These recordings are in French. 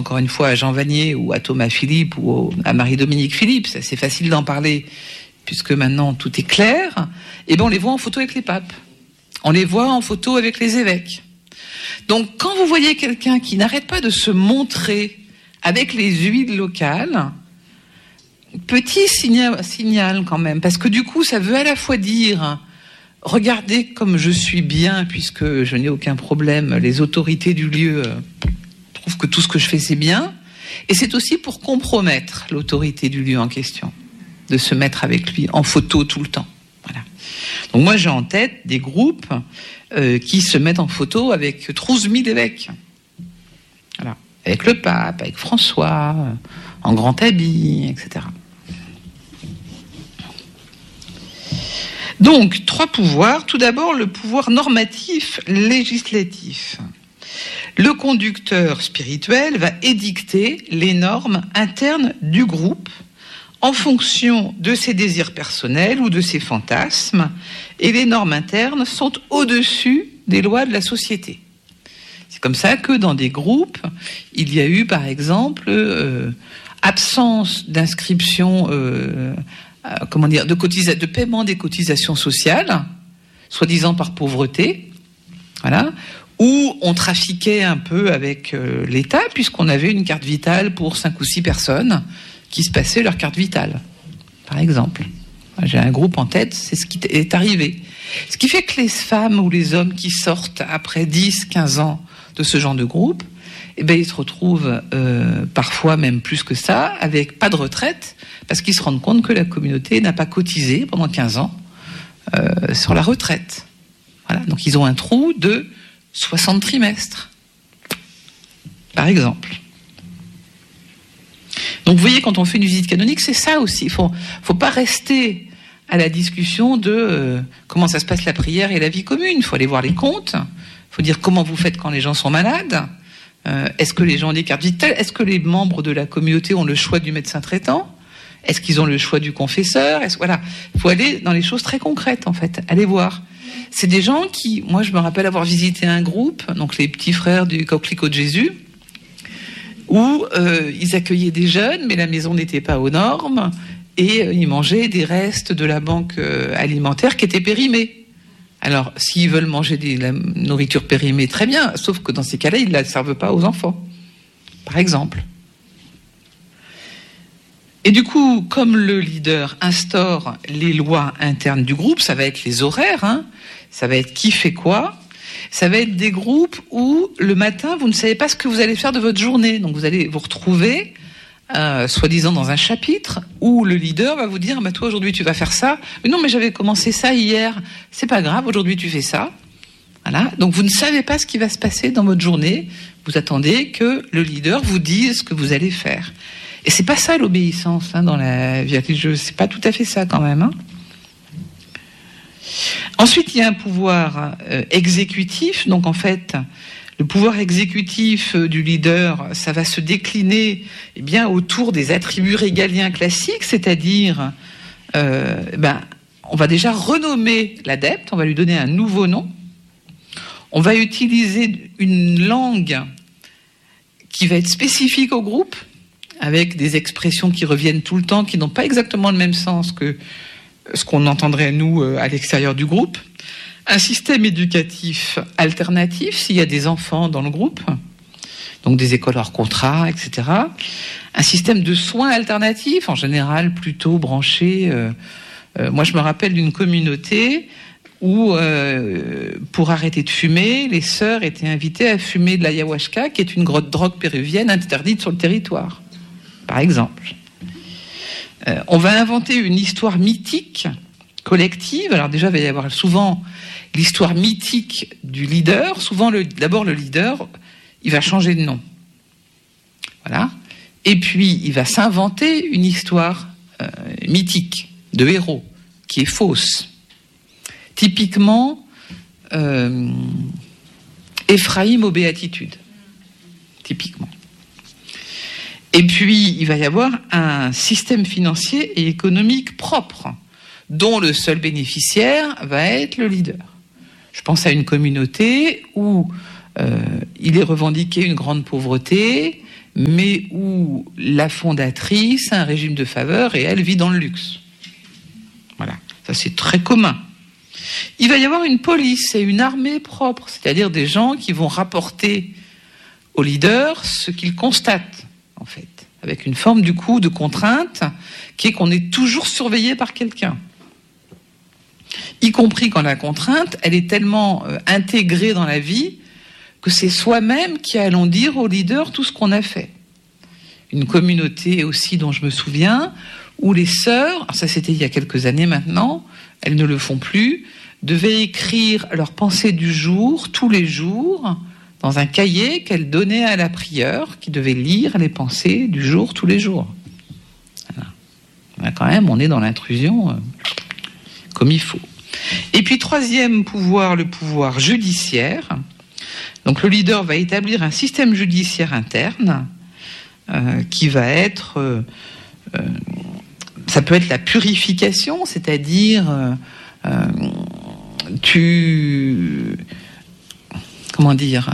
encore une fois à Jean Vanier ou à Thomas Philippe ou à Marie-Dominique Philippe, c'est facile d'en parler puisque maintenant tout est clair, et ben on les voit en photo avec les papes. On les voit en photo avec les évêques. Donc quand vous voyez quelqu'un qui n'arrête pas de se montrer avec les huiles locales, petit signal quand même, parce que du coup ça veut à la fois dire regardez comme je suis bien puisque je n'ai aucun problème, les autorités du lieu trouvent que tout ce que je fais c'est bien, et c'est aussi pour compromettre l'autorité du lieu en question, de se mettre avec lui en photo tout le temps. Voilà. Donc moi j'ai en tête des groupes qui se mettent en photo avec 12 000 évêques. Voilà. Avec le pape, avec François, en grand habit, etc. Donc, 3 pouvoirs. Tout d'abord, le pouvoir normatif législatif. Le conducteur spirituel va édicter les normes internes du groupe en fonction de ses désirs personnels ou de ses fantasmes, et les normes internes sont au-dessus des lois de la société. C'est comme ça que dans des groupes, il y a eu par exemple absence d'inscription, de paiement des cotisations sociales, soi-disant par pauvreté, voilà, où on trafiquait un peu avec l'État puisqu'on avait une carte vitale pour 5 ou 6 personnes qui se passaient leur carte vitale, par exemple. J'ai un groupe en tête, c'est ce qui est arrivé. Ce qui fait que les femmes ou les hommes qui sortent après 10, 15 ans de ce genre de groupe, eh ben, ils se retrouvent parfois même plus que ça, avec pas de retraite, parce qu'ils se rendent compte que la communauté n'a pas cotisé pendant 15 ans sur la retraite. Voilà. Donc ils ont un trou de 60 trimestres, par exemple. Donc vous voyez, quand on fait une visite canonique, c'est ça aussi. Il faut pas rester à la discussion de comment ça se passe la prière et la vie commune. Il faut aller voir les comptes. Il faut dire comment vous faites quand les gens sont malades. Est-ce que les gens ont des cartes vitales? Est-ce que les membres de la communauté ont le choix du médecin traitant? Est-ce qu'ils ont le choix du confesseur? Voilà. Il faut aller dans les choses très concrètes, en fait. Allez voir. C'est des gens qui... Moi, je me rappelle avoir visité un groupe, donc les petits frères du Coquelicot de Jésus, où ils accueillaient des jeunes, mais la maison n'était pas aux normes, et ils mangeaient des restes de la banque alimentaire qui étaient périmés. Alors, s'ils veulent manger de la nourriture périmée, très bien, sauf que dans ces cas-là, ils ne la servent pas aux enfants, par exemple. Et du coup, comme le leader instaure les lois internes du groupe, ça va être les horaires, hein, ça va être qui fait quoi, ça va être des groupes où le matin, vous ne savez pas ce que vous allez faire de votre journée. Donc vous allez vous retrouver, soi-disant dans un chapitre, où le leader va vous dire, bah, toi aujourd'hui tu vas faire ça. Mais non, mais j'avais commencé ça hier. C'est pas grave, aujourd'hui tu fais ça. Voilà. Donc vous ne savez pas ce qui va se passer dans votre journée. Vous attendez que le leader vous dise ce que vous allez faire. Et c'est pas ça l'obéissance, hein, dans la vie religieuse. C'est pas tout à fait ça quand même, hein. Ensuite, il y a un pouvoir exécutif. Donc en fait, le pouvoir exécutif du leader, ça va se décliner autour des attributs régaliens classiques, c'est-à-dire on va déjà renommer l'adepte, on va lui donner un nouveau nom, on va utiliser une langue qui va être spécifique au groupe, avec des expressions qui reviennent tout le temps, qui n'ont pas exactement le même sens que ce qu'on entendrait, nous, à l'extérieur du groupe. Un système éducatif alternatif, s'il y a des enfants dans le groupe, donc des écoles hors contrat, etc. Un système de soins alternatifs, en général plutôt branché. Moi, je me rappelle d'une communauté où, pour arrêter de fumer, les sœurs étaient invitées à fumer de l'ayahuasca, qui est une drogue péruvienne interdite sur le territoire, par exemple. On va inventer une histoire mythique collective. Alors déjà, il va y avoir souvent l'histoire mythique du leader. Souvent, d'abord, le leader, il va changer de nom. Voilà. Et puis, il va s'inventer une histoire mythique de héros qui est fausse. Typiquement, Éphraïm aux béatitudes. Typiquement. Et puis, il va y avoir un système financier et économique propre, dont le seul bénéficiaire va être le leader. Je pense à une communauté où il est revendiqué une grande pauvreté, mais où la fondatrice a un régime de faveur et elle vit dans le luxe. Voilà, ça c'est très commun. Il va y avoir une police et une armée propre, c'est-à-dire des gens qui vont rapporter au leader ce qu'ils constatent, en fait, avec une forme du coup de contrainte qui est qu'on est toujours surveillé par quelqu'un. Y compris quand la contrainte, elle est tellement intégrée dans la vie que c'est soi-même qui allons dire au leader tout ce qu'on a fait. Une communauté aussi dont je me souviens, où les sœurs, alors ça c'était il y a quelques années maintenant, elles ne le font plus, devaient écrire leurs pensées du jour, tous les jours, dans un cahier qu'elles donnaient à la prieure, qui devait lire les pensées du jour, tous les jours. Voilà. Là, quand même, on est dans l'intrusion comme il faut. Et puis, troisième pouvoir, le pouvoir judiciaire. Donc, le leader va établir un système judiciaire interne qui va être... ça peut être la purification, c'est-à-dire... comment dire,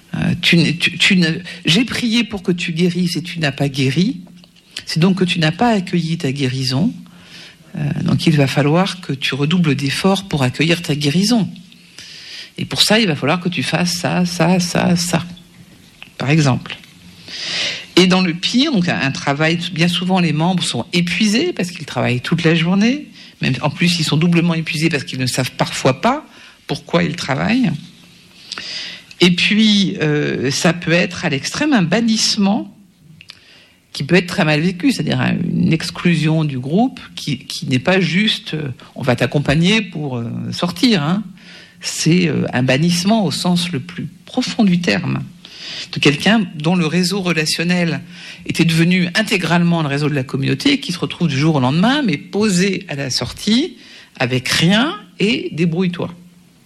j'ai prié pour que tu guérisses et tu n'as pas guéri, c'est donc que tu n'as pas accueilli ta guérison, donc il va falloir que tu redoubles d'efforts pour accueillir ta guérison, et pour ça il va falloir que tu fasses ça, par exemple. Et dans le pire, donc un travail, bien souvent les membres sont épuisés parce qu'ils travaillent toute la journée, même en plus ils sont doublement épuisés parce qu'ils ne savent parfois pas pourquoi ils travaillent. Et puis ça peut être à l'extrême un bannissement qui peut être très mal vécu, c'est-à-dire une exclusion du groupe qui n'est pas juste on va t'accompagner pour sortir, hein. C'est un bannissement au sens le plus profond du terme, de quelqu'un dont le réseau relationnel était devenu intégralement le réseau de la communauté, qui se retrouve du jour au lendemain, mais posé à la sortie, avec rien, et débrouille-toi.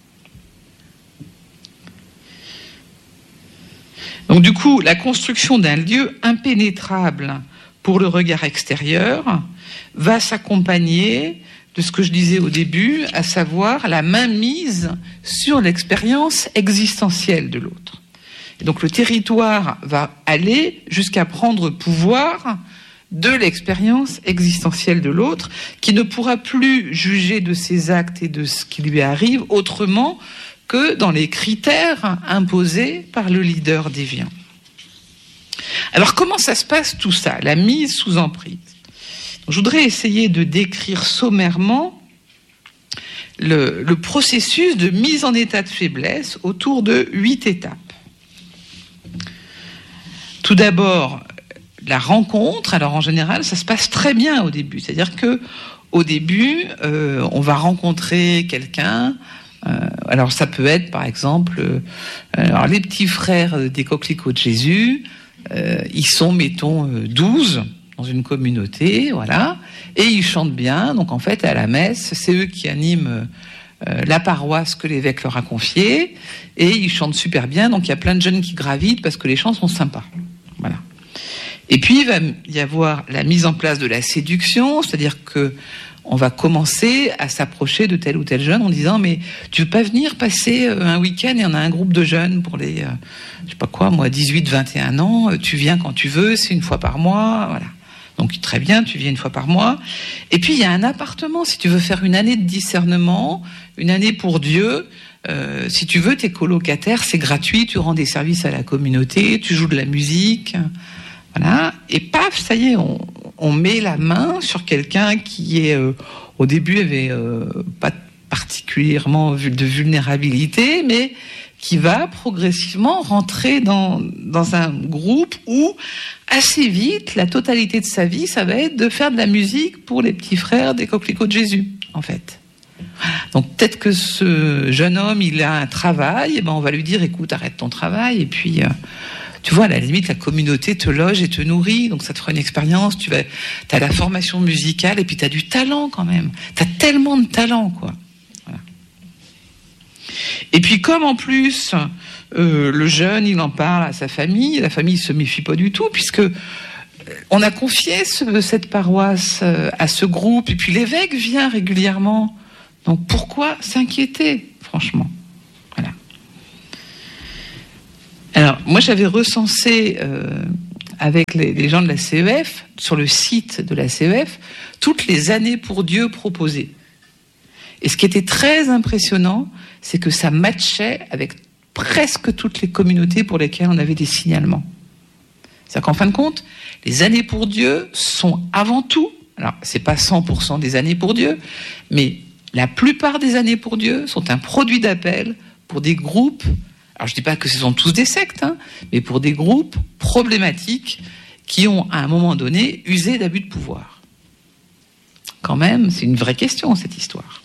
Donc du coup, la construction d'un lieu impénétrable pour le regard extérieur va s'accompagner de ce que je disais au début, à savoir la mainmise sur l'expérience existentielle de l'autre. Et donc le territoire va aller jusqu'à prendre pouvoir de l'expérience existentielle de l'autre, qui ne pourra plus juger de ses actes et de ce qui lui arrive autrement que dans les critères imposés par le leader déviant. Alors comment ça se passe tout ça, la mise sous emprise? Je voudrais essayer de décrire sommairement le processus de mise en état de faiblesse autour de 8 étapes. Tout d'abord, la rencontre. Alors en général, ça se passe très bien au début. C'est-à-dire que au début, on va rencontrer quelqu'un. Alors ça peut être, par exemple, alors les petits frères des Coquelicots de Jésus. Ils sont, mettons, 12 dans une communauté, voilà, et ils chantent bien. Donc en fait, à la messe, c'est eux qui animent la paroisse que l'évêque leur a confiée, et ils chantent super bien. Donc il y a plein de jeunes qui gravitent parce que les chants sont sympas. Voilà. Et puis il va y avoir la mise en place de la séduction, c'est-à-dire que on va commencer à s'approcher de tel ou tel jeune en disant mais tu veux pas venir passer un week-end et on a un groupe de jeunes pour les je sais pas quoi moi 18 21 ans, tu viens quand tu veux, c'est une fois par mois, voilà. Donc très bien, tu viens une fois par mois. Et puis il y a un appartement si tu veux faire une année de discernement, une année pour Dieu. Si tu veux, t'es colocataire, c'est gratuit, tu rends des services à la communauté, tu joues de la musique, voilà. Et paf, ça y est, on met la main sur quelqu'un qui est, au début, avait pas particulièrement de vulnérabilité, mais qui va progressivement rentrer dans un groupe où, assez vite, la totalité de sa vie, ça va être de faire de la musique pour les petits frères des Coquelicots de Jésus, en fait. Donc peut-être que ce jeune homme, il a un travail, et ben on va lui dire, écoute, arrête ton travail, et puis... tu vois, à la limite, la communauté te loge et te nourrit, donc ça te fera une expérience, t'as la formation musicale, et puis t'as du talent quand même. T'as tellement de talent, quoi. Voilà. Et puis comme en plus, le jeune, il en parle à sa famille, la famille se méfie pas du tout, puisque on a confié cette paroisse à ce groupe, et puis l'évêque vient régulièrement. Donc pourquoi s'inquiéter, franchement? Voilà. Alors, moi, j'avais recensé avec les gens de la CEF, sur le site de la CEF, toutes les années pour Dieu proposées. Et ce qui était très impressionnant, c'est que ça matchait avec presque toutes les communautés pour lesquelles on avait des signalements. C'est-à-dire qu'en fin de compte, les années pour Dieu sont avant tout, alors c'est pas 100% des années pour Dieu, mais la plupart des années pour Dieu sont un produit d'appel pour des groupes, alors je dis pas que ce sont tous des sectes, mais pour des groupes problématiques qui ont à un moment donné usé d'abus de pouvoir. Quand même, c'est une vraie question cette histoire.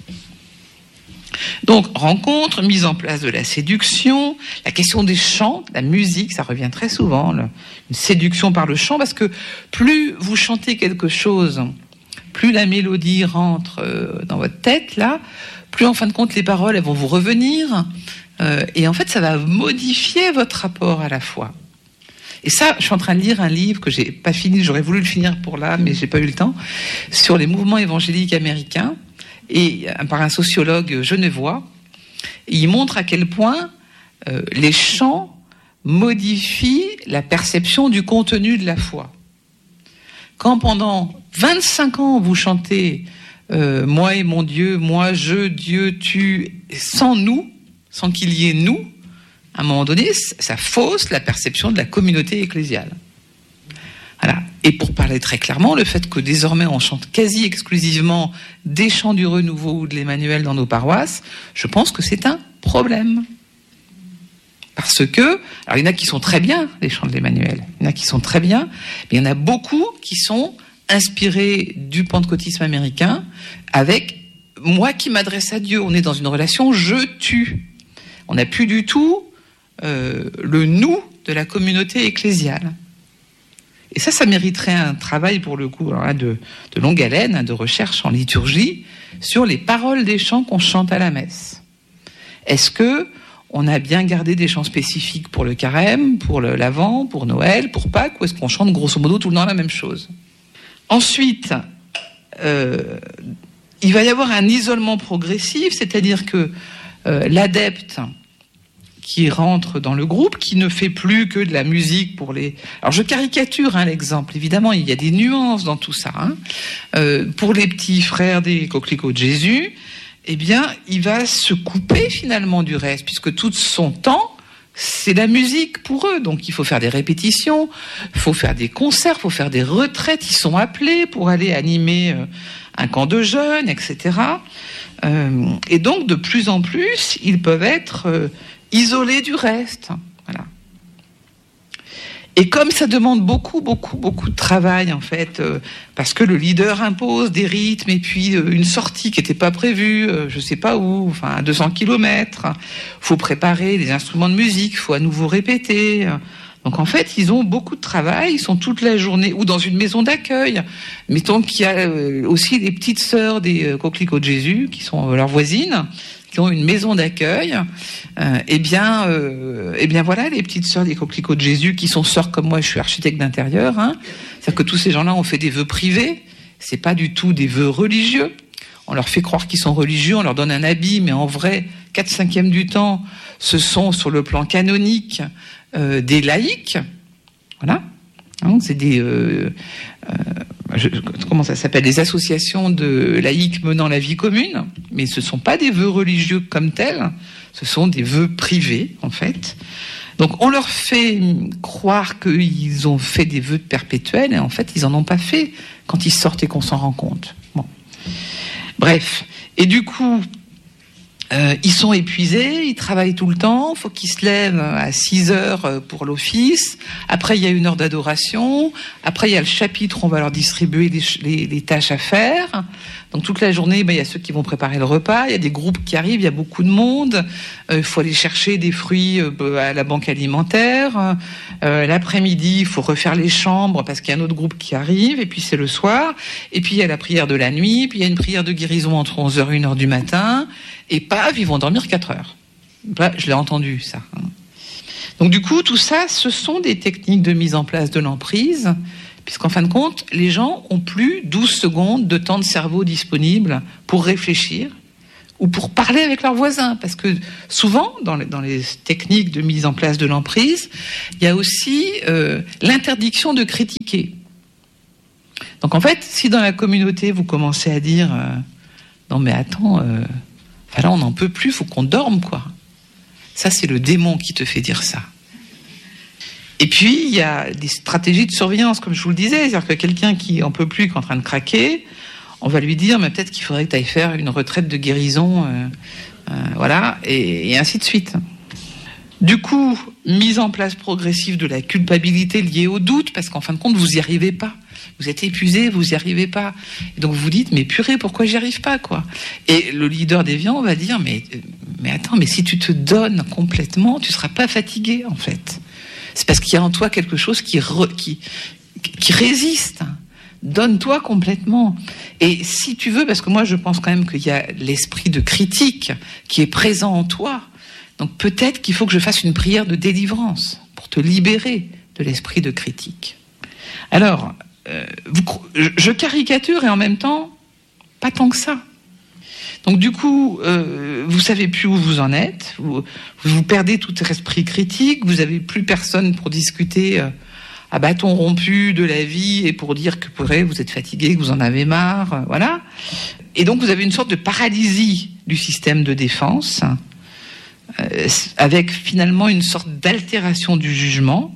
Donc, rencontre, mise en place de la séduction, la question des chants, la musique, ça revient très souvent, une séduction par le chant, parce que plus vous chantez quelque chose, plus la mélodie rentre dans votre tête, là, plus en fin de compte les paroles, elles vont vous revenir, et en fait, ça va modifier votre rapport à la foi. Et ça, je suis en train de lire un livre que j'ai pas fini, j'aurais voulu le finir pour là, mais j'ai pas eu le temps, sur les mouvements évangéliques américains, et par un sociologue genevois. Et il montre à quel point les chants modifient la perception du contenu de la foi. Quand pendant 25 ans vous chantez moi et mon Dieu, moi, je, Dieu, tu, sans nous, sans qu'il y ait nous, à un moment donné, ça fausse la perception de la communauté ecclésiale. Voilà. Et pour parler très clairement, le fait que désormais on chante quasi exclusivement des chants du Renouveau ou de l'Emmanuel dans nos paroisses, je pense que c'est un problème. Parce que, alors il y en a qui sont très bien, les chants de l'Emmanuel, il y en a qui sont très bien, mais il y en a beaucoup qui sont inspirés du pentecôtisme américain avec moi qui m'adresse à Dieu. On est dans une relation je-tu. On n'a plus du tout le nous de la communauté ecclésiale. Et ça mériterait un travail, pour le coup, alors là, de longue haleine, de recherche en liturgie, sur les paroles des chants qu'on chante à la messe. Est-ce que on a bien gardé des chants spécifiques pour le carême, pour l'Avent, pour Noël, pour Pâques, ou est-ce qu'on chante grosso modo tout le temps la même chose ? Ensuite, il va y avoir un isolement progressif, c'est-à-dire que l'adepte qui rentre dans le groupe, qui ne fait plus que de la musique pour les... Alors je caricature l'exemple, évidemment, il y a des nuances dans tout ça. Pour les petits frères des Coquelicots de Jésus, eh bien, il va se couper finalement du reste, puisque tout son temps, c'est la musique pour eux. Donc il faut faire des répétitions, il faut faire des concerts, il faut faire des retraites, ils sont appelés pour aller animer un camp de jeunes, etc. Et donc, de plus en plus, ils peuvent être... isolé du reste, voilà. Et comme ça demande beaucoup de travail, en fait, parce que le leader impose des rythmes et puis une sortie qui n'était pas prévue, je sais pas où, enfin à 200 km, faut préparer les instruments de musique, faut à nouveau répéter. Donc en fait, ils ont beaucoup de travail, ils sont toute la journée, ou dans une maison d'accueil. Mettons qu'il y a aussi les petites sœurs des Coquelicots de Jésus, qui sont leurs voisines, qui ont une maison d'accueil, eh bien voilà, les petites sœurs des Coquelicots de Jésus, qui sont sœurs comme moi, je suis architecte d'intérieur, c'est-à-dire que tous ces gens-là ont fait des vœux privés, c'est pas du tout des vœux religieux, on leur fait croire qu'ils sont religieux, on leur donne un habit, mais en vrai, 4/5 du temps, ce sont, sur le plan canonique, des laïcs, voilà, c'est des... comment ça s'appelle, des associations de laïcs menant la vie commune, mais ce ne sont pas des vœux religieux comme tels, ce sont des vœux privés, en fait. Donc on leur fait croire qu'ils ont fait des vœux perpétuels, et en fait, ils n'en ont pas fait quand ils sortent et qu'on s'en rend compte. Bon. Bref. Et du coup, ils sont épuisés, ils travaillent tout le temps, il faut qu'ils se lèvent à 6 heures pour l'office, après il y a 1 heure d'adoration, après il y a le chapitre, on va leur distribuer les tâches à faire, donc toute la journée, il y a ceux qui vont préparer le repas, il y a des groupes qui arrivent, il y a beaucoup de monde, il faut aller chercher des fruits à la banque alimentaire, l'après-midi, il faut refaire les chambres parce qu'il y a un autre groupe qui arrive, et puis c'est le soir, et puis il y a la prière de la nuit, puis il y a une prière de guérison entre 11h et 1h du matin, et paf, ils vont dormir 4 heures. Là, je l'ai entendu, ça. Donc du coup, tout ça, ce sont des techniques de mise en place de l'emprise, puisqu'en fin de compte, les gens ont plus 12 secondes de temps de cerveau disponible pour réfléchir, ou pour parler avec leurs voisins. Parce que souvent, dans les techniques de mise en place de l'emprise, il y a aussi l'interdiction de critiquer. Donc en fait, si dans la communauté, vous commencez à dire non mais attends, là on n'en peut plus, il faut qu'on dorme, quoi. Ça, c'est le démon qui te fait dire ça. Et puis, il y a des stratégies de surveillance, comme je vous le disais. C'est-à-dire que quelqu'un qui n'en peut plus, qui est en train de craquer, on va lui dire, mais peut-être qu'il faudrait que tu ailles faire une retraite de guérison, voilà, et ainsi de suite. Du coup, mise en place progressive de la culpabilité liée au doute, parce qu'en fin de compte, vous n'y arrivez pas. Vous êtes épuisé, vous n'y arrivez pas. Et donc vous vous dites, mais purée, pourquoi j'y arrive pas, quoi. Et le leader déviant va dire, mais attends, mais si tu te donnes complètement, tu seras pas fatigué, en fait. C'est parce qu'il y a en toi quelque chose qui résiste. Donne-toi complètement. Et si tu veux, parce que moi je pense quand même qu'il y a l'esprit de critique qui est présent en toi, donc peut-être qu'il faut que je fasse une prière de délivrance pour te libérer de l'esprit de critique. Alors, je caricature et en même temps, pas tant que ça. Donc du coup, vous savez plus où vous en êtes, vous perdez tout esprit critique, vous avez plus personne pour discuter à bâton rompu de la vie et pour dire que vous êtes fatigué, que vous en avez marre, voilà. Et donc vous avez une sorte de paralysie du système de défense, avec finalement une sorte d'altération du jugement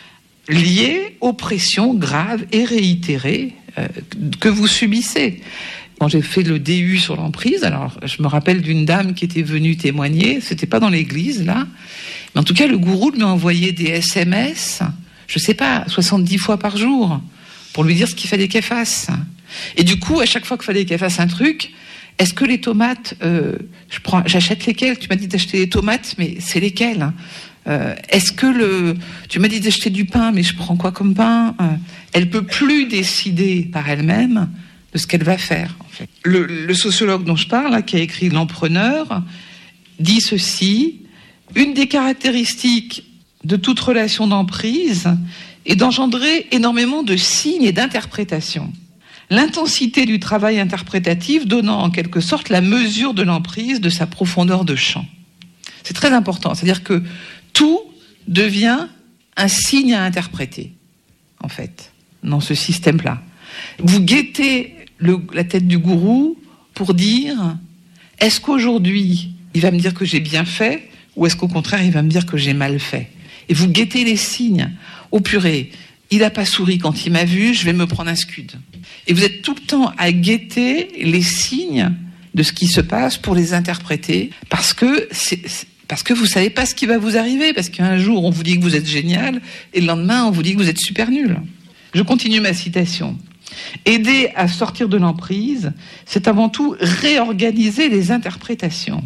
liée aux pressions graves et réitérées que vous subissez. Quand j'ai fait le DU sur l'emprise, alors je me rappelle d'une dame qui était venue témoigner, c'était pas dans l'église là, mais en tout cas le gourou lui a envoyé des SMS, je sais pas, 70 fois par jour, pour lui dire ce qu'il fallait qu'elle fasse. Et du coup, à chaque fois qu'il fallait qu'elle fasse un truc, est-ce que les tomates, j'achète lesquelles? Tu m'as dit d'acheter les tomates, mais c'est lesquelles? Est-ce que tu m'as dit d'acheter du pain, mais je prends quoi comme pain? Elle peut plus décider par elle-même de ce qu'elle va faire, en fait. Le sociologue dont je parle, là, qui a écrit L'Empreneur, dit ceci: une des caractéristiques de toute relation d'emprise est d'engendrer énormément de signes et d'interprétations. L'intensité du travail interprétatif donnant en quelque sorte la mesure de l'emprise, de sa profondeur de champ. C'est très important, c'est-à-dire que tout devient un signe à interpréter, en fait, dans ce système-là. Vous guettez la tête du gourou pour dire, est-ce qu'aujourd'hui, il va me dire que j'ai bien fait, ou est-ce qu'au contraire, il va me dire que j'ai mal fait? Et vous guettez les signes. Oh purée, il n'a pas souri quand il m'a vu, je vais me prendre un scud. Et vous êtes tout le temps à guetter les signes de ce qui se passe pour les interpréter, parce que vous savez pas ce qui va vous arriver, parce qu'un jour, on vous dit que vous êtes génial, et le lendemain, on vous dit que vous êtes super nul. Je continue ma citation. Aider à sortir de l'emprise, c'est avant tout réorganiser les interprétations,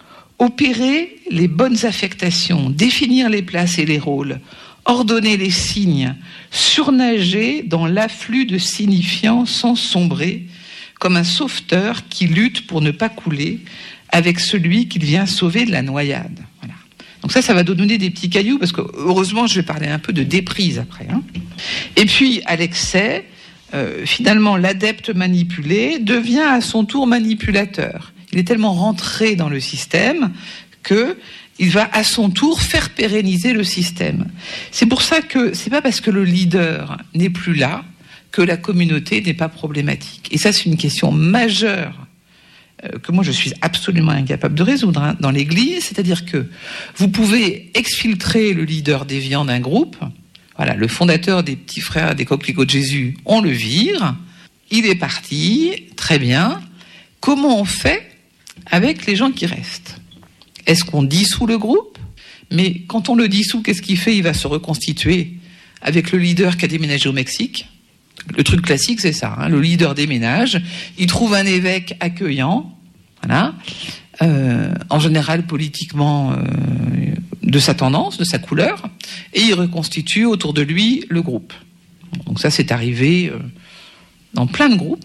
opérer les bonnes affectations, définir les places et les rôles, ordonner les signes, surnager dans l'afflux de signifiants sans sombrer, comme un sauveteur qui lutte pour ne pas couler avec celui qu'il vient sauver de la noyade. Voilà. Donc ça va donner des petits cailloux, parce que heureusement, je vais parler un peu de déprise après. Et puis, à l'excès, finalement, l'adepte manipulé devient à son tour manipulateur. Il est tellement rentré dans le système qu'il va à son tour faire pérenniser le système. C'est pour ça que c'est pas parce que le leader n'est plus là que la communauté n'est pas problématique. Et ça, c'est une question majeure que moi je suis absolument incapable de résoudre dans l'Église, c'est-à-dire que vous pouvez exfiltrer le leader déviant d'un groupe. Voilà, le fondateur des petits frères des coquelicots de Jésus, on le vire, il est parti, très bien. Comment on fait avec les gens qui restent? Est-ce qu'on dissout le groupe? Mais quand on le dissout, qu'est-ce qu'il fait? Il va se reconstituer avec le leader qui a déménagé au Mexique. Le truc classique, c'est ça. Le leader déménage, il trouve un évêque accueillant, voilà, en général politiquement de sa tendance, de sa couleur, et il reconstitue autour de lui le groupe. Donc ça, c'est arrivé dans plein de groupes.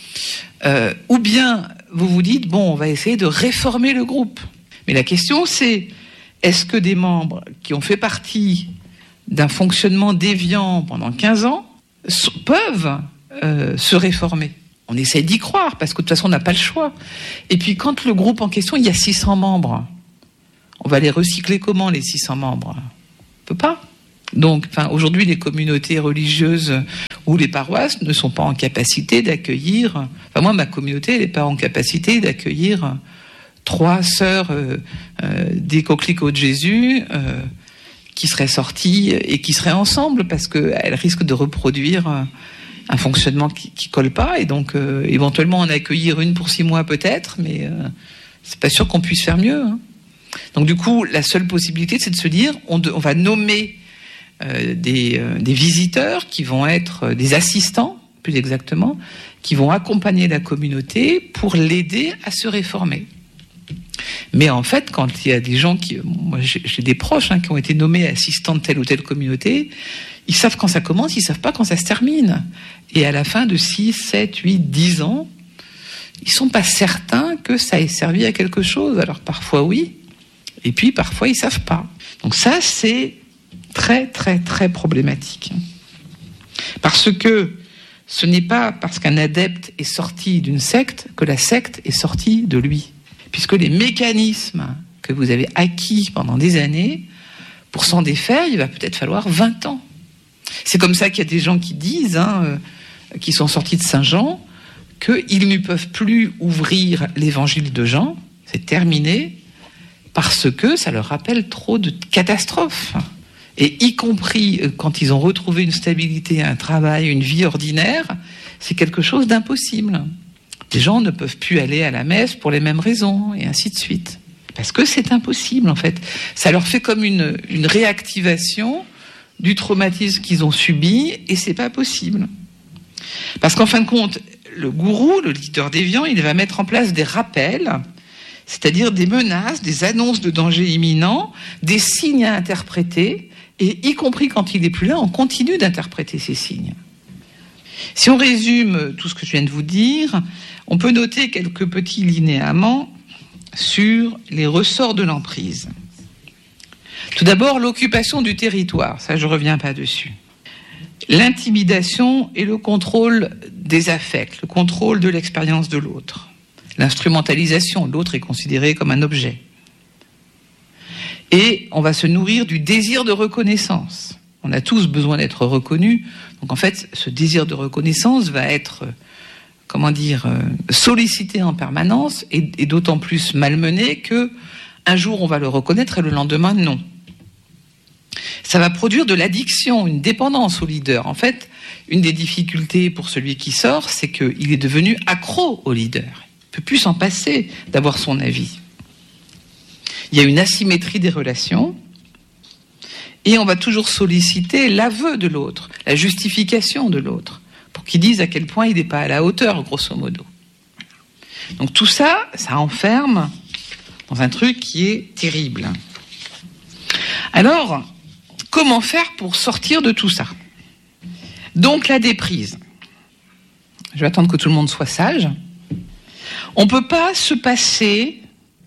Ou bien, vous vous dites, bon, on va essayer de réformer le groupe. Mais la question, c'est, est-ce que des membres qui ont fait partie d'un fonctionnement déviant pendant 15 ans peuvent se réformer? On essaie d'y croire, parce que de toute façon, on n'a pas le choix. Et puis, quand le groupe en question, il y a 600 membres, on va les recycler comment, les 600 membres ? On peut pas. Donc, aujourd'hui, les communautés religieuses ou les paroisses ne sont pas en capacité d'accueillir... moi, ma communauté, elle n'est pas en capacité d'accueillir 3 sœurs des coquelicots de Jésus qui seraient sorties et qui seraient ensemble, parce qu'elles risquent de reproduire un fonctionnement qui colle pas, et donc éventuellement en accueillir une pour 6 mois peut-être, mais c'est pas sûr qu'on puisse faire mieux. Hein. Donc du coup, la seule possibilité, c'est de se dire, on va nommer des visiteurs qui vont être des assistants, plus exactement, qui vont accompagner la communauté pour l'aider à se réformer. Mais en fait, quand il y a des gens moi j'ai des proches qui ont été nommés assistants de telle ou telle communauté, ils savent quand ça commence, ils savent pas quand ça se termine. Et à la fin de 6, 7, 8, 10 ans, ils sont pas certains que ça ait servi à quelque chose. Alors parfois oui, et puis parfois ils savent pas. Donc ça, c'est très très très problématique. Parce que ce n'est pas parce qu'un adepte est sorti d'une secte que la secte est sortie de lui. Puisque les mécanismes que vous avez acquis pendant des années, pour s'en défaire, il va peut-être falloir 20 ans. C'est comme ça qu'il y a des gens qui disent, qui sont sortis de Saint-Jean, qu'ils ne peuvent plus ouvrir l'évangile de Jean, c'est terminé, parce que ça leur rappelle trop de catastrophes. Et y compris quand ils ont retrouvé une stabilité, un travail, une vie ordinaire, c'est quelque chose d'impossible. Les gens ne peuvent plus aller à la messe pour les mêmes raisons, et ainsi de suite. Parce que c'est impossible, en fait. Ça leur fait comme une réactivation du traumatisme qu'ils ont subi, et c'est pas possible. Parce qu'en fin de compte, le gourou, le leader déviant, il va mettre en place des rappels, c'est-à-dire des menaces, des annonces de danger imminent, des signes à interpréter, et y compris quand il n'est plus là, on continue d'interpréter ces signes. Si on résume tout ce que je viens de vous dire, on peut noter quelques petits linéaments sur les ressorts de l'emprise. Tout d'abord, l'occupation du territoire, ça je ne reviens pas dessus. L'intimidation et le contrôle des affects, le contrôle de l'expérience de l'autre. L'instrumentalisation, l'autre est considéré comme un objet. Et on va se nourrir du désir de reconnaissance. On a tous besoin d'être reconnus. Donc en fait, ce désir de reconnaissance va être, sollicité en permanence et d'autant plus malmené que un jour on va le reconnaître et le lendemain non. Ça va produire de l'addiction, une dépendance au leader. En fait, une des difficultés pour celui qui sort, c'est qu'il est devenu accro au leader. Il ne peut plus s'en passer d'avoir son avis. Il y a une asymétrie des relations. Et on va toujours solliciter l'aveu de l'autre, la justification de l'autre, pour qu'il dise à quel point il n'est pas à la hauteur, grosso modo. Donc tout ça, ça enferme dans un truc qui est terrible. Alors, comment faire pour sortir de tout ça ? Donc la déprise. Je vais attendre que tout le monde soit sage. On ne peut pas se passer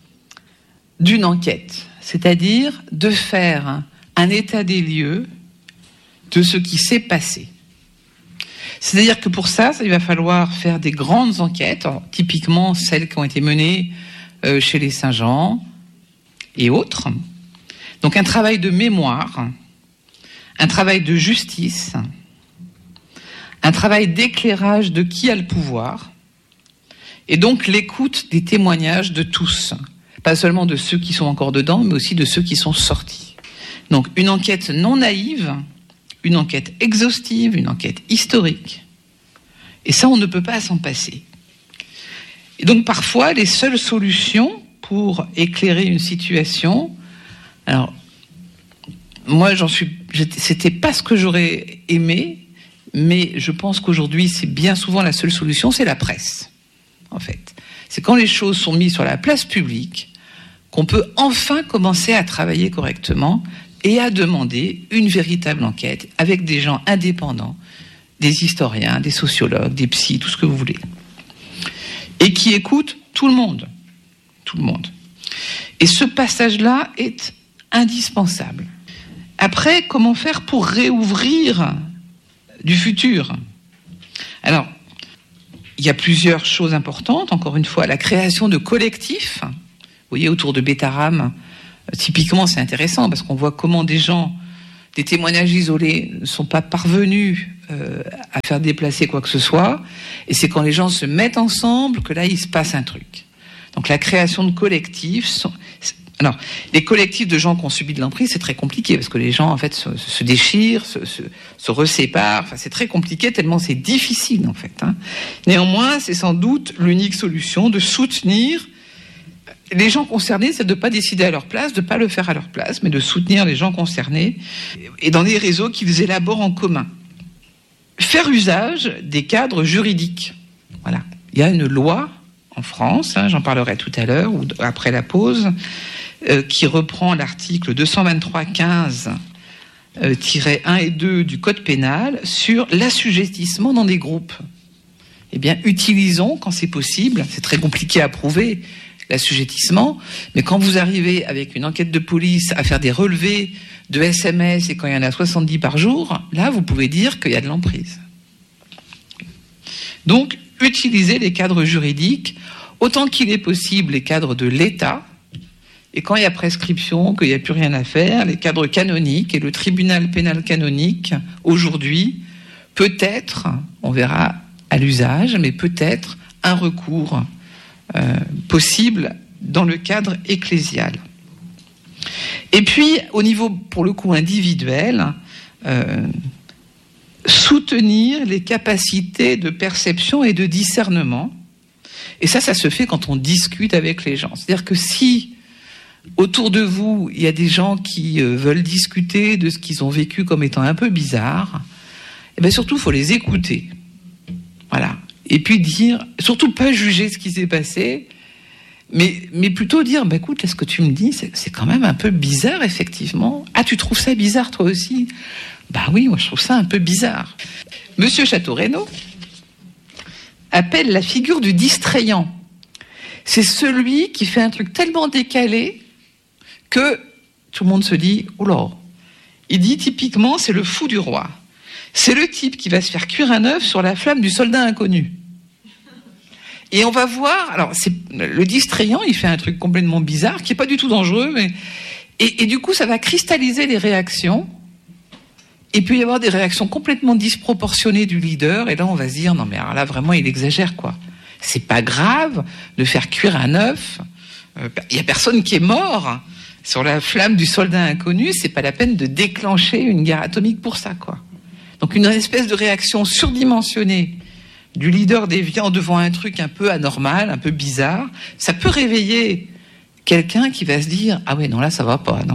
d'une enquête, c'est-à-dire de faire un état des lieux de ce qui s'est passé. C'est-à-dire que pour ça, il va falloir faire des grandes enquêtes, alors, typiquement celles qui ont été menées chez les Saint-Jean et autres. Donc un travail de mémoire, un travail de justice, un travail d'éclairage de qui a le pouvoir, et donc l'écoute des témoignages de tous, pas seulement de ceux qui sont encore dedans, mais aussi de ceux qui sont sortis. Donc une enquête non naïve, une enquête exhaustive, une enquête historique. Et ça, on ne peut pas s'en passer. Et donc parfois, les seules solutions pour éclairer une situation, alors moi c'était pas ce que j'aurais aimé, mais je pense qu'aujourd'hui c'est bien souvent la seule solution, c'est la presse, en fait. C'est quand les choses sont mises sur la place publique qu'on peut enfin commencer à travailler correctement et à demander une véritable enquête avec des gens indépendants, des historiens, des sociologues, des psys, tout ce que vous voulez, et qui écoutent tout le monde. Tout le monde. Et ce passage-là est indispensable. Après, comment faire pour réouvrir du futur ? Alors, il y a plusieurs choses importantes. Encore une fois, la création de collectifs. Vous voyez, autour de Betaram, typiquement, c'est intéressant parce qu'on voit comment des témoignages isolés ne sont pas parvenus à faire déplacer quoi que ce soit. Et c'est quand les gens se mettent ensemble que là, il se passe un truc. Donc la création de collectifs. Alors, les collectifs de gens qui ont subi de l'emprise, c'est très compliqué parce que les gens, en fait, se déchirent, se reséparent. Enfin, c'est très compliqué tellement c'est difficile, en fait. Hein. Néanmoins, c'est sans doute l'unique solution de soutenir les gens concernés, c'est de ne pas décider à leur place, de ne pas le faire à leur place, mais de soutenir les gens concernés et dans des réseaux qu'ils élaborent en commun. Faire usage des cadres juridiques. Voilà. Il y a une loi en France, j'en parlerai tout à l'heure ou après la pause, qui reprend l'article 223-15 -1 et 2 du Code pénal sur l'assujettissement dans des groupes. Eh bien, utilisons quand c'est possible, c'est très compliqué à prouver, l'assujettissement, mais quand vous arrivez avec une enquête de police à faire des relevés de SMS et quand il y en a 70 par jour, là, vous pouvez dire qu'il y a de l'emprise. Donc, utilisez les cadres juridiques, autant qu'il est possible, les cadres de l'État, et quand il y a prescription, qu'il n'y a plus rien à faire, les cadres canoniques, et le tribunal pénal canonique, aujourd'hui, peut-être, on verra à l'usage, mais peut-être un recours possible dans le cadre ecclésial. Et puis, au niveau, pour le coup, individuel, soutenir les capacités de perception et de discernement. Et ça se fait quand on discute avec les gens. C'est-à-dire que si, autour de vous, il y a des gens qui veulent discuter de ce qu'ils ont vécu comme étant un peu bizarre, eh bien surtout, il faut les écouter. Voilà. Et puis dire, surtout pas juger ce qui s'est passé, mais plutôt dire, bah écoute, là, ce que tu me dis, c'est quand même un peu bizarre, effectivement. Ah, tu trouves ça bizarre, toi aussi? Bah oui, moi, je trouve ça un peu bizarre. Monsieur Château-Renaud appelle la figure du distrayant. C'est celui qui fait un truc tellement décalé que tout le monde se dit, oula. Il dit typiquement, c'est le fou du roi. C'est le type qui va se faire cuire un œuf sur la flamme du soldat inconnu. Et on va voir, alors c'est le distrayant, il fait un truc complètement bizarre, qui est pas du tout dangereux, mais et du coup ça va cristalliser les réactions. Et puis il y avoir des réactions complètement disproportionnées du leader, et là on va se dire non mais alors là vraiment il exagère quoi. C'est pas grave de faire cuire un œuf. Il y a personne qui est mort sur la flamme du soldat inconnu. C'est pas la peine de déclencher une guerre atomique pour ça quoi. Donc une espèce de réaction surdimensionnée du leader déviant devant un truc un peu anormal, un peu bizarre, ça peut réveiller quelqu'un qui va se dire « Ah ouais, non, là, ça va pas, non. »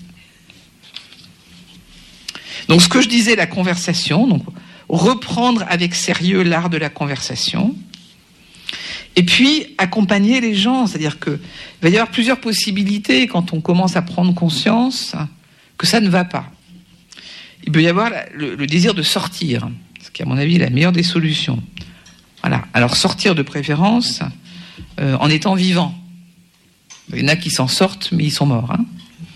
Donc, ce que je disais, la conversation, donc reprendre avec sérieux l'art de la conversation, et puis accompagner les gens, c'est-à-dire qu'il va y avoir plusieurs possibilités quand on commence à prendre conscience que ça ne va pas. Il peut y avoir le désir de sortir, ce qui est à mon avis la meilleure des solutions. Voilà. Alors sortir de préférence en étant vivant. Il y en a qui s'en sortent, mais ils sont morts. Hein.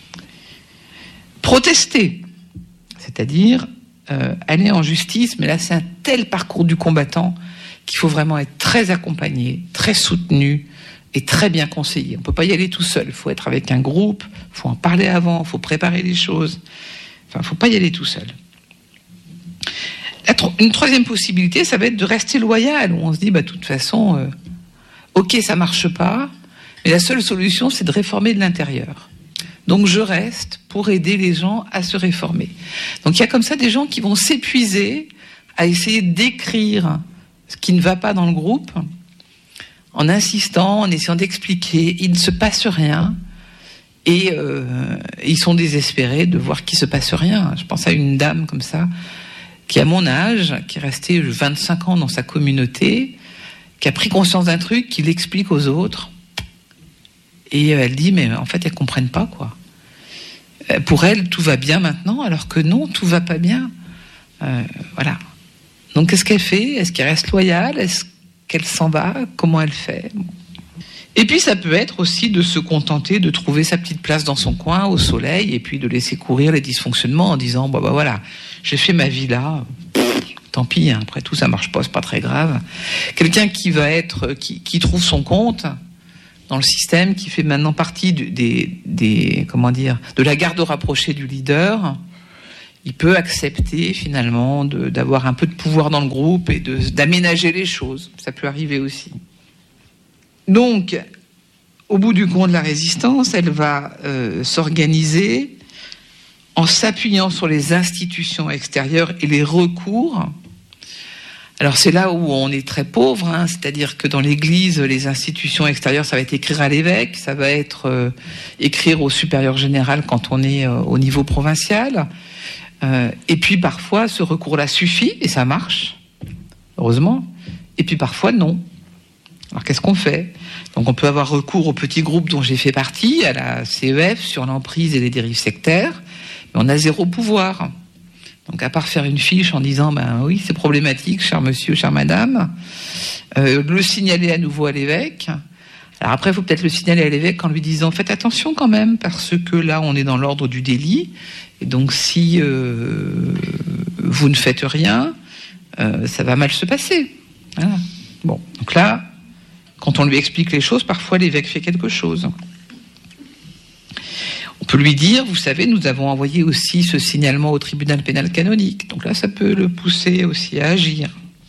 Protester, c'est-à-dire aller en justice, mais là c'est un tel parcours du combattant qu'il faut vraiment être très accompagné, très soutenu et très bien conseillé. On ne peut pas y aller tout seul, il faut être avec un groupe, il faut en parler avant, il faut préparer les choses. Enfin, il ne faut pas y aller tout seul. Une troisième possibilité, ça va être de rester loyal, où on se dit, de toute façon, ok, ça ne marche pas, mais la seule solution, c'est de réformer de l'intérieur. Donc je reste pour aider les gens à se réformer. Donc il y a comme ça des gens qui vont s'épuiser à essayer d'écrire ce qui ne va pas dans le groupe, en insistant, en essayant d'expliquer, il ne se passe rien, et ils sont désespérés de voir qu'il ne se passe rien. Je pense à une dame comme ça, qui a mon âge, qui est restée 25 ans dans sa communauté, qui a pris conscience d'un truc, qui l'explique aux autres, et elle dit, mais en fait, elles ne comprennent pas, quoi. Pour elle, tout va bien maintenant, alors que non, tout ne va pas bien. Voilà. Donc, qu'est-ce qu'elle fait? Est-ce qu'elle reste loyale? Est-ce qu'elle s'en va? Comment elle fait? Et puis, ça peut être aussi de se contenter de trouver sa petite place dans son coin, au soleil, et puis de laisser courir les dysfonctionnements en disant, voilà, j'ai fait ma vie là, tant pis, hein, après tout ça marche pas, c'est pas très grave. Quelqu'un qui trouve son compte dans le système, qui fait maintenant partie de la garde rapprochée du leader, il peut accepter finalement d'avoir un peu de pouvoir dans le groupe et d'aménager les choses. Ça peut arriver aussi. Donc, au bout du compte, la résistance, elle va s'organiser en s'appuyant sur les institutions extérieures et les recours. Alors c'est là où on est très pauvre, hein, c'est-à-dire que dans l'Église, les institutions extérieures, ça va être écrire à l'évêque, ça va être écrire au supérieur général quand on est au niveau provincial. Et puis parfois, ce recours-là suffit, et ça marche, heureusement. Et puis parfois, non. Alors qu'est-ce qu'on fait? Donc on peut avoir recours au petit groupe dont j'ai fait partie, à la CEF, sur l'emprise et les dérives sectaires, mais on a zéro pouvoir. Donc à part faire une fiche en disant oui, c'est problématique, cher monsieur, chère madame, le signaler à nouveau à l'évêque. Alors après, il faut peut-être le signaler à l'évêque en lui disant faites attention quand même, parce que là on est dans l'ordre du délit, et donc si vous ne faites rien, ça va mal se passer. Voilà. Bon, donc là, quand on lui explique les choses, parfois l'évêque fait quelque chose. On peut lui dire, vous savez, nous avons envoyé aussi ce signalement au tribunal pénal canonique. Donc là, ça peut le pousser aussi à agir.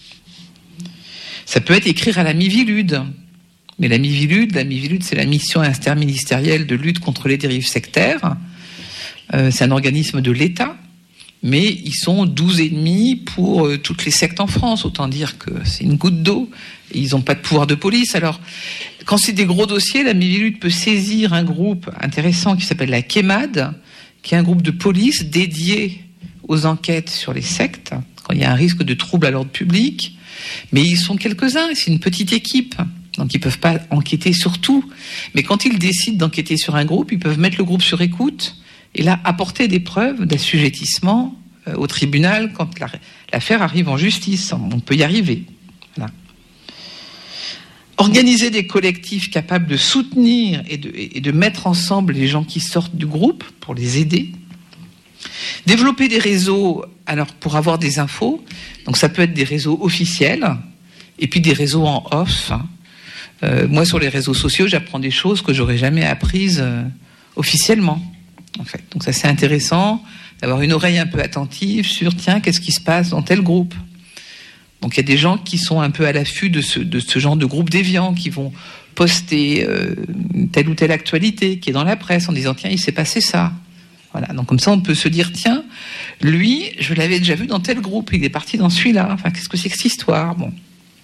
Ça peut être écrire à la Mivilude. Mais la Mivilude, c'est la mission interministérielle de lutte contre les dérives sectaires. C'est un organisme de l'État. Mais ils sont 12,5 pour toutes les sectes en France. Autant dire que c'est une goutte d'eau. Et ils n'ont pas de pouvoir de police. Alors, quand c'est des gros dossiers, la Mivilude peut saisir un groupe intéressant qui s'appelle la KEMAD, qui est un groupe de police dédié aux enquêtes sur les sectes, quand il y a un risque de trouble à l'ordre public. Mais ils sont quelques-uns, c'est une petite équipe. Donc ils ne peuvent pas enquêter sur tout. Mais quand ils décident d'enquêter sur un groupe, ils peuvent mettre le groupe sur écoute et là apporter des preuves d'assujettissement au tribunal quand l'affaire arrive en justice. On peut y arriver. Voilà. Organiser des collectifs capables de soutenir et de mettre ensemble les gens qui sortent du groupe pour les aider. Développer des réseaux pour avoir des infos. Donc ça peut être des réseaux officiels et puis des réseaux en off. Moi, sur les réseaux sociaux, j'apprends des choses que j'aurais jamais apprises officiellement. En fait. Donc ça, c'est intéressant d'avoir une oreille un peu attentive sur, tiens, qu'est-ce qui se passe dans tel groupe? Donc il y a des gens qui sont un peu à l'affût de ce genre de groupe déviant, qui vont poster telle ou telle actualité qui est dans la presse en disant, tiens, il s'est passé ça. Voilà. Donc comme ça, on peut se dire, tiens, lui, je l'avais déjà vu dans tel groupe, il est parti dans celui-là. Enfin, qu'est-ce que c'est que cette histoire? Bon.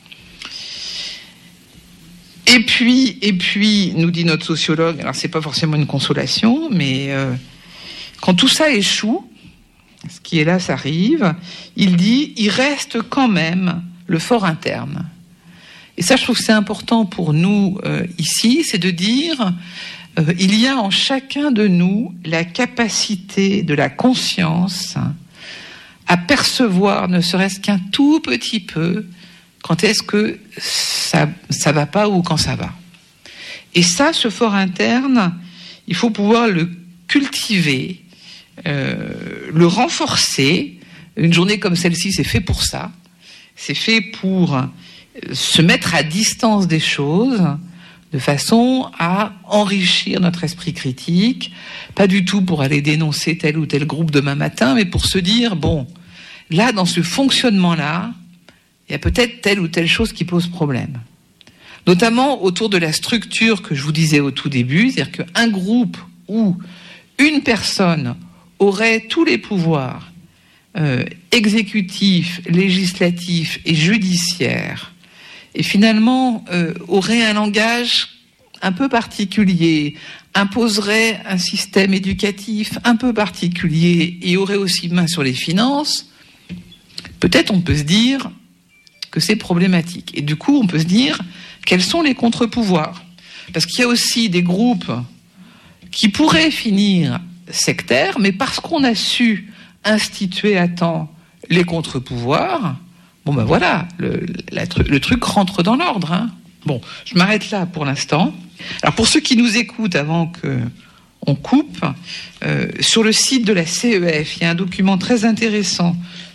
Et puis, nous dit notre sociologue, alors c'est pas forcément une consolation, mais quand tout ça échoue, ce qui est là, ça arrive, il dit, il reste quand même le fort interne. Et ça, je trouve que c'est important pour nous ici, c'est de dire, il y a en chacun de nous la capacité de la conscience à percevoir, ne serait-ce qu'un tout petit peu, quand est-ce que ça va pas ou quand ça va. Et ça, ce fort interne, il faut pouvoir le cultiver, le renforcer. Une journée comme celle-ci, c'est fait pour ça. C'est fait pour se mettre à distance des choses de façon à enrichir notre esprit critique, pas du tout pour aller dénoncer tel ou tel groupe demain matin, mais pour se dire, bon, là, dans ce fonctionnement-là, il y a peut-être telle ou telle chose qui pose problème. Notamment autour de la structure que je vous disais au tout début, c'est-à-dire qu'un groupe où une personne aurait tous les pouvoirs exécutifs, législatifs et judiciaires, et finalement aurait un langage un peu particulier, imposerait un système éducatif un peu particulier et aurait aussi main sur les finances, peut-être on peut se dire que c'est problématique. Et du coup, on peut se dire, quels sont les contre-pouvoirs? Parce qu'il y a aussi des groupes qui pourraient finir sectaires, mais parce qu'on a su instituer à temps les contre-pouvoirs, bon ben voilà, le truc rentre dans l'ordre. Hein. Bon, je m'arrête là pour l'instant. Alors pour ceux qui nous écoutent avant qu'on coupe, sur le site de la CEF, il y a un document très intéressant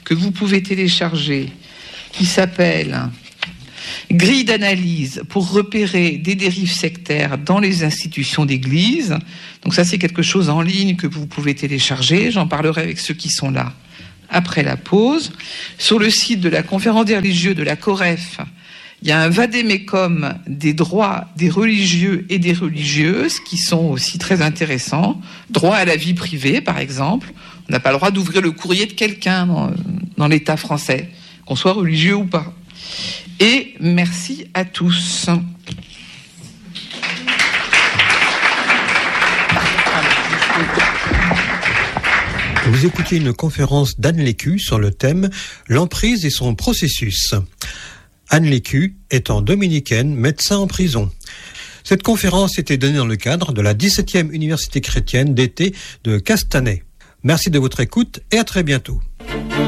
que vous pouvez télécharger qui s'appelle Grille d'analyse pour repérer des dérives sectaires dans les institutions d'église. Donc ça, c'est quelque chose en ligne que vous pouvez télécharger. J'en parlerai avec ceux qui sont là après la pause. Sur le site de la conférence des religieux de la COREF, il y a un vade-mecum des droits des religieux et des religieuses qui sont aussi très intéressants. Droit à la vie privée, par exemple. On n'a pas le droit d'ouvrir le courrier de quelqu'un dans l'État français, qu'on soit religieux ou pas. Et merci à tous. Vous écoutiez une conférence d'Anne Lécu sur le thème « L'emprise et son processus ». Anne Lécu étant dominicaine, médecin en prison. Cette conférence était donnée dans le cadre de la 17e Université chrétienne d'été de Castanet. Merci de votre écoute et à très bientôt.